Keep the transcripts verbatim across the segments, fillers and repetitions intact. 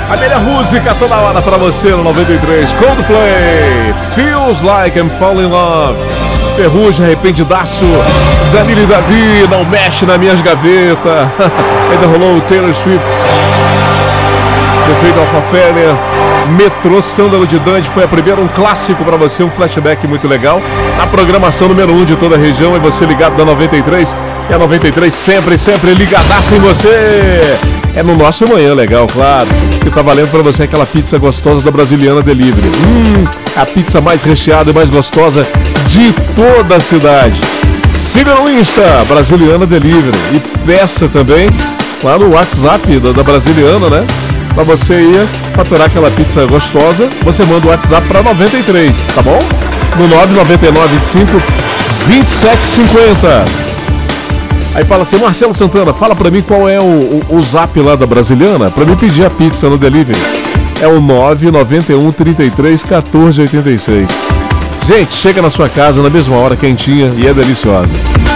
A melhor música toda hora pra você no noventa e três. Coldplay, Feels Like I'm Falling in Love. Ferrugem, arrependidaço. Danilo e Davi, não mexe nas minhas gavetas. Ainda rolou o Taylor Swift. Defeito Alfafélia. Metrô Sândalo de Dante foi a primeira, um clássico pra você, um flashback muito legal. Na programação número um de toda a região, e você ligado da noventa e três. E a noventa e três sempre, sempre ligadaço em você. É no nosso Manhã Legal, claro. Que tá valendo pra você aquela pizza gostosa da Brasiliana Delivery. Hum, a pizza mais recheada e mais gostosa de toda a cidade. Siga no Insta, Brasiliana Delivery. E peça também lá no WhatsApp da, da Brasiliana, né? Pra você ir faturar aquela pizza gostosa, você manda o WhatsApp pra noventa e três, tá bom? No nove nove nove, vinte e cinco, vinte e sete cinquenta. Aí fala assim, Marcelo Santana, fala pra mim qual é o, o, o zap lá da Brasiliana pra mim pedir a pizza no delivery. É o nove nove um, trinta e três, quatorze, oitenta e seis. Gente, chega na sua casa na mesma hora, quentinha e é deliciosa.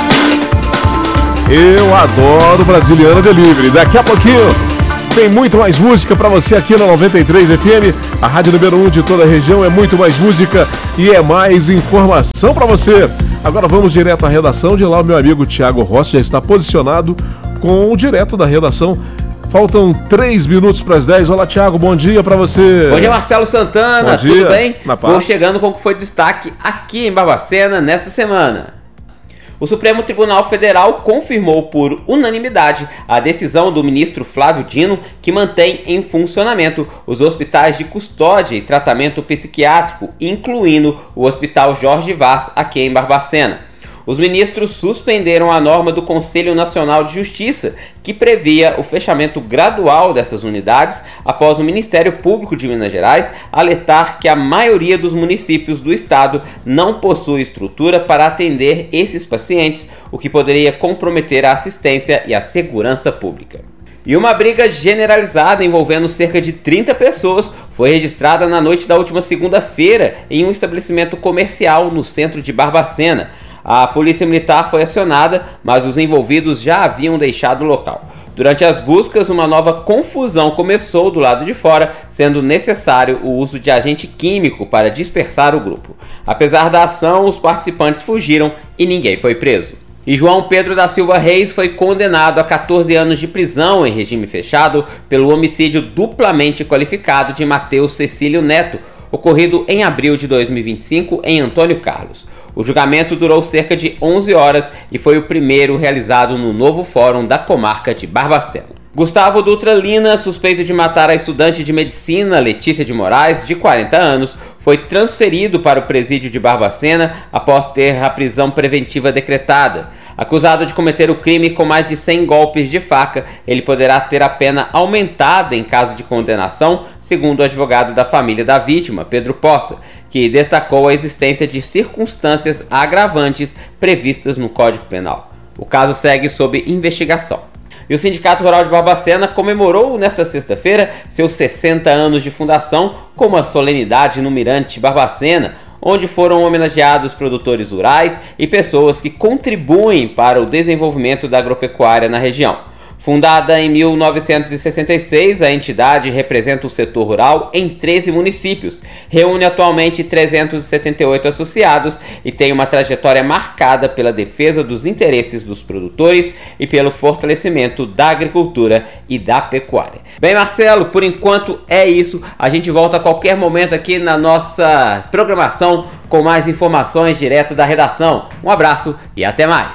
Eu adoro Brasiliana Delivery. Daqui a pouquinho tem muito mais música pra você aqui na noventa e três F M, a rádio número um de toda a região. É muito mais música e é mais informação pra você. Agora vamos direto à redação. De lá o meu amigo Thiago Rossi já está posicionado com o direto da redação. Faltam três minutos para as dez. Olá, Thiago, bom dia para você. Bom dia, Marcelo Santana, bom dia. Tudo bem? Na paz. Vou chegando com o que foi destaque aqui em Barbacena nesta semana. O Supremo Tribunal Federal confirmou por unanimidade a decisão do ministro Flávio Dino, que mantém em funcionamento os hospitais de custódia e tratamento psiquiátrico, incluindo o Hospital Jorge Vaz, aqui em Barbacena. Os ministros suspenderam a norma do Conselho Nacional de Justiça, que previa o fechamento gradual dessas unidades após o Ministério Público de Minas Gerais alertar que a maioria dos municípios do estado não possui estrutura para atender esses pacientes, o que poderia comprometer a assistência e a segurança pública. E uma briga generalizada envolvendo cerca de trinta pessoas foi registrada na noite da última segunda-feira em um estabelecimento comercial no centro de Barbacena. A polícia militar foi acionada, mas os envolvidos já haviam deixado o local. Durante as buscas, uma nova confusão começou do lado de fora, sendo necessário o uso de agente químico para dispersar o grupo. Apesar da ação, os participantes fugiram e ninguém foi preso. E João Pedro da Silva Reis foi condenado a quatorze anos de prisão em regime fechado pelo homicídio duplamente qualificado de Matheus Cecílio Neto, ocorrido em abril de dois mil e vinte e cinco em Antônio Carlos. O julgamento durou cerca de onze horas e foi o primeiro realizado no novo fórum da comarca de Barbacena. Gustavo Dutra Lina, suspeito de matar a estudante de medicina Letícia de Moraes, de quarenta anos, foi transferido para o presídio de Barbacena após ter a prisão preventiva decretada. Acusado de cometer o crime com mais de cem golpes de faca, ele poderá ter a pena aumentada em caso de condenação, segundo o advogado da família da vítima, Pedro Poça, que destacou a existência de circunstâncias agravantes previstas no Código Penal. O caso segue sob investigação. E o Sindicato Rural de Barbacena comemorou nesta sexta-feira seus sessenta anos de fundação com uma solenidade no Mirante Barbacena, onde foram homenageados produtores rurais e pessoas que contribuem para o desenvolvimento da agropecuária na região. Fundada em mil novecentos e sessenta e seis, a entidade representa o setor rural em treze municípios, reúne atualmente trezentos e setenta e oito associados e tem uma trajetória marcada pela defesa dos interesses dos produtores e pelo fortalecimento da agricultura e da pecuária. Bem, Marcelo, por enquanto é isso. A gente volta a qualquer momento aqui na nossa programação com mais informações direto da redação. Um abraço e até mais.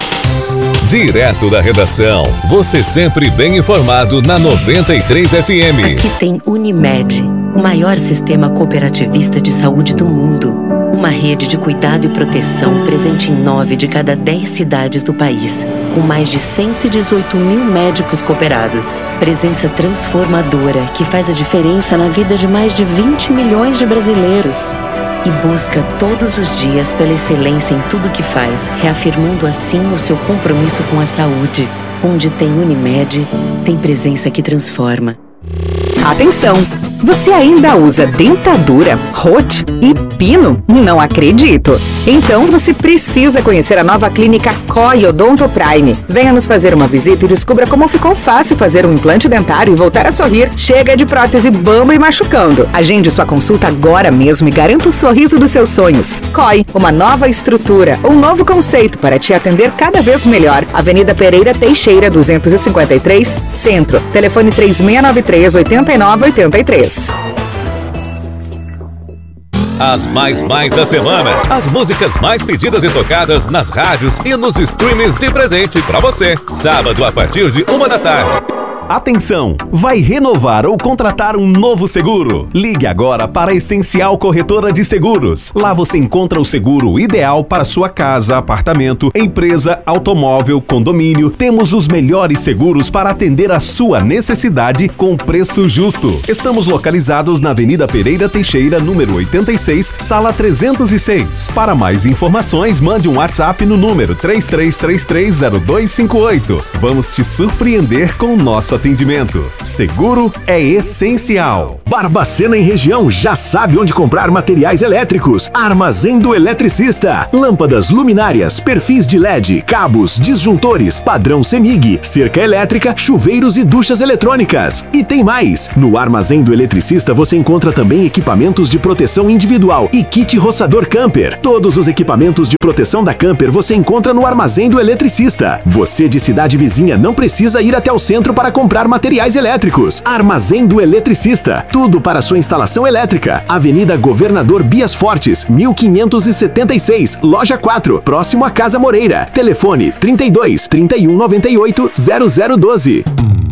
Direto da redação, você sempre bem informado na noventa e três F M. Aqui tem Unimed, o maior sistema cooperativista de saúde do mundo. Uma rede de cuidado e proteção presente em nove de cada dez cidades do país, com mais de cento e dezoito mil médicos cooperados. Presença transformadora que faz a diferença na vida de mais de vinte milhões de brasileiros. E busca todos os dias pela excelência em tudo que faz, reafirmando assim o seu compromisso com a saúde. Onde tem Unimed, tem presença que transforma. Atenção! Você ainda usa dentadura, rote e pepino? Não acredito! Então você precisa conhecer a nova clínica C O I Odonto Prime. Venha nos fazer uma visita e descubra como ficou fácil fazer um implante dentário e voltar a sorrir. Chega de prótese bamba e machucando. Agende sua consulta agora mesmo e garanta o sorriso dos seus sonhos. C O I, uma nova estrutura, um novo conceito para te atender cada vez melhor. Avenida Pereira Teixeira, duzentos e cinquenta e três, Centro. Telefone três seis nove três, oito nove oito três. As mais mais da semana. As músicas mais pedidas e tocadas nas rádios e nos streamings de presente pra você. Sábado a partir de uma da tarde. Atenção! Vai renovar ou contratar um novo seguro? Ligue agora para a Essencial Corretora de Seguros. Lá você encontra o seguro ideal para sua casa, apartamento, empresa, automóvel, condomínio. Temos os melhores seguros para atender a sua necessidade com preço justo. Estamos localizados na Avenida Pereira Teixeira, número oitenta e seis, sala trezentos e seis. Para mais informações, mande um WhatsApp no número três três três três zero dois cinco oito. Vamos te surpreender com o nosso atendimento. Seguro é essencial. Barbacena e região já sabe onde comprar materiais elétricos. Armazém do Eletricista. Lâmpadas, luminárias, perfis de L E D, cabos, disjuntores, padrão CEMIG, cerca elétrica, chuveiros e duchas eletrônicas. E tem mais! No Armazém do Eletricista você encontra também equipamentos de proteção individual e kit roçador camper. Todos os equipamentos de proteção da camper você encontra no Armazém do Eletricista. Você de cidade vizinha não precisa ir até o centro para comprar materiais elétricos. Armazém do Eletricista. Tudo para sua instalação elétrica. Avenida Governador Bias Fortes, mil quinhentos e setenta e seis, loja quatro, próximo à Casa Moreira. Telefone trinta e dois, trinta e um, noventa e oito, zero zero doze.